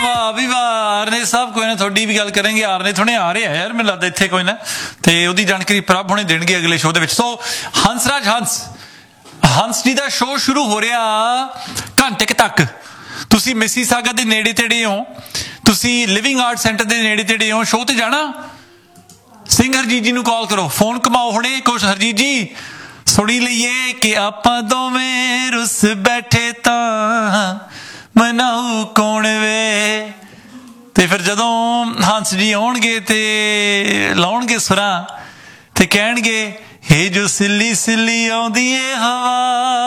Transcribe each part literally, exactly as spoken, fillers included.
वाह भी वाह आरने साहब कोई ना थोड़ी भी गल करेंगे आरने थोड़े आ रहे हैं यार मैनूं लगदा इत्थे कोई ना ते ओहदी जानकारी प्रभ हुणे देणगे अगले शो दे विच सो हंसराज हंस हंस जी दा शो शुरू हो रहा घंटे तक तुसी मिसीसागा दे नेड़े तेड़े हो तुसी लिविंग आर्ट सेंटर दे नेड़े तेड़े हो शो ते जाना सिंह हरजीत जी नूं कॉल करो फोन कमाओ हुणे कुछ हरजीत जी सुनी लीए कि आपां दोवें रुस बैठे तां मनाऊ कौन वे ते फिर जदों हंस जी आउणगे ते लाउणगे सुरां ते कहणगे हे जो सिल्ली सिल्ली आउंदी ए हवा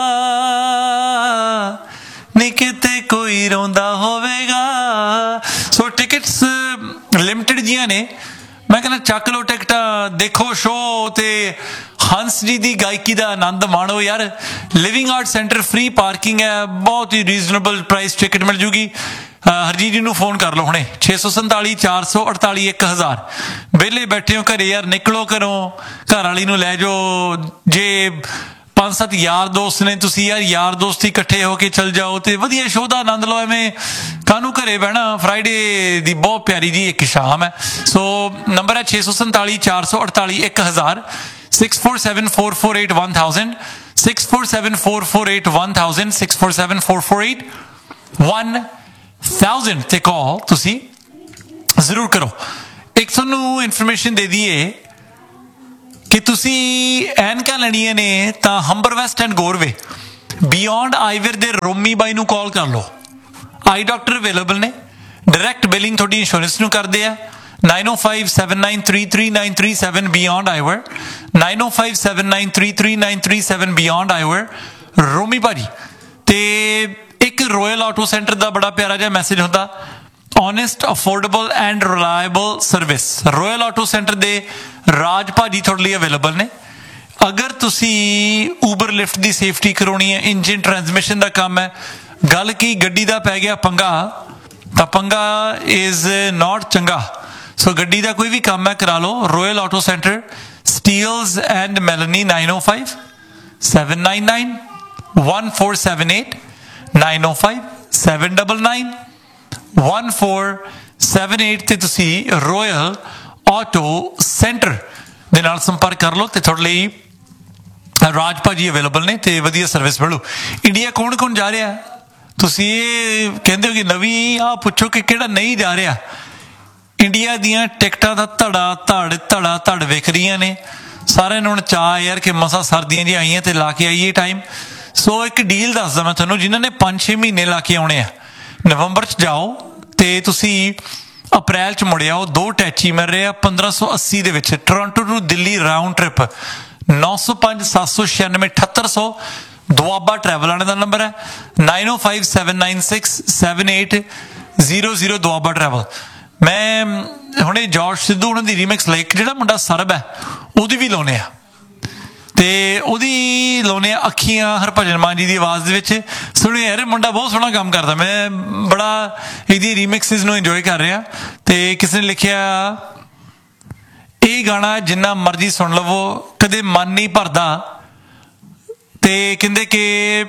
नी किते कोई रोंदा होवेगा सो टिकट्स लिमिटेड जियां ने मैं कहना चक लो टिकटा देखो शो ते हंस जी की गायकी का आनंद माणो यार living art centre free parking है बहुत ही रीजनेबल प्राइस टिकट मिल जूगी हरजीत जी नूं फोन कर लो हुणे छे सौ संताली चार सौ अड़ताली एक हज़ार वेले बैठे हो घरे यार निकलो घरों घर वाली नूं लै जाओ जे पांच सत्त यार दोस्त ने तुसी यार यार दोस्त ही इकट्ठे होके चल जाओ तो वधिया शो का आनंद लो एवें कानू घरे बहना फ्राइडे की बहुत प्यारी जी एक शाम है सो नंबर है छे सौ संताली चार सौ अड़ताली एक हज़ार six four seven four four eight one thousand six four seven four four eight one thousand six four seven four four eight one thousand ते कॉल तुसी जरूर करो एक तुहानू इन्फॉर्मेशन दे दीए कि तुसी ऐनका लैनियां ने तां हंबर west and Gorve beyond eyewear they Romi by नू कॉल कर लो आई डॉक्टर अवेलेबल ने डायरैक्ट बिलिंग थोड़ी इंश्योरेंस नू करदे आ नाइन ओ five seven nine three three nine three seven beyond eyewear nine ओ five seven nine three three nine three seven beyond eyewear रोमी भाजी ते एक royal auto centre का बड़ा प्यारा जिहा मैसेज होंदा honest affordable and reliable service royal auto centre दे राज भाजी थोड़े लिए अवेलेबल ने अगर तुसी ऊबर लिफ्ट की सेफ्टी करवानी है इंजन ट्रांसमिशन का काम है गल की गड्डी का पै गया पंगा तो पंगा इज नॉट चंगा सो गड्डी का कोई भी काम है करा लो royal auto centre steels and Melanie nine O five seven nine nine one four seven eight nine O five seven double nine one four seven eight ते तुसी रॉयल ऑटो सेंटर दे नाल संपर्क कर लो ते थोड़े लिए राज भाजी अवेलेबल ने ते वधिया सर्विस मिलू इंडिया कौन कौन जा रहा तुसी ये कहंदे हो कि नवी आ पुछो कि किहड़ा नहीं जा रहा इंडिया दियां टिकटां दा धड़ा धड़ धड़ा धड़ विक रही ने सारे हुण चाह यार कि मसा सर्दियां जी आईयां ते ला के आईए टाइम सो एक डील दसदा मैं तुहानूं जिन्हां ने पांच छे महीने ला के आउणे आ नवंबर च जाओ तो तुसी अप्रैल च मुड़े आओ दो टैची मिल रहे पंद्रह सौ अस्सी दे विच Toronto to Delhi round trip नौ सौ पांच सत्त सौ छियानवे अठहत्तर सौ दुआबा ट्रैवल आने का नंबर है नाइन ओ five seven nine six seven eight zero zero Doaba travel मैं हुणे जॉर्ज सिद्धू उन्होंने रीमिक्स लाइक जिहड़ा मुंडा सरब है उहदी भी लाउने आ ते उहदी लाउने अखियां हरभजन मान जी की आवाज़ दे विच सुने यार मुंडा बहुत सोहना काम करता मैं बड़ा इहदी रीमिक्सिस नूं इंजॉय कर रहा ते किसी ने लिखिया ये गाना जिन्ना मर्जी सुन लवो कदे मन नहीं भरदा ते कहंदे कि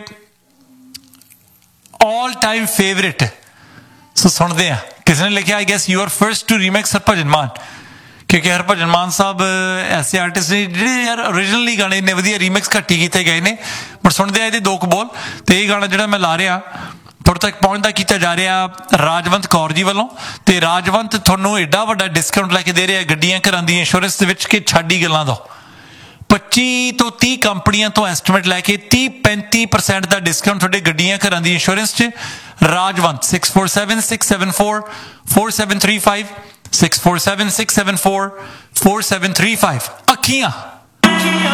ऑल टाइम फेवरेट सो सुनते हैं किसी ने लिखा आई gas you are first to remix Harbhajan मान क्योंकि हरभजन मान साहब ऐसे आर्टिस्ट ने जिहड़े यार ओरिजिनली गाने इन्ने वधिया रीमिक्स घट्ट ही कीते गए ने पर सुनते हैं दो बोल तो ये गाना जिहड़ा मैं ला रहा थोड़े तक पहुँचता किया जा रहा राजवंत कौर जी वालों तो राजवंत थोनों एडा वड्डा डिस्काउंट लैके दे रहा गड्डियां घरां दी इंश्योरेंस दे विच कि छड्ड ही गल्लां दो पच्ची तो तीह कंपनियां तो एस्टिमेट लैके तीह पैंती परसेंट का डिस्काउंट थोड़े गड्डियां घरां दी इंश्योरेंस च Rajwant six four seven six seven four four seven three five six four seven six seven four four seven three five अखियां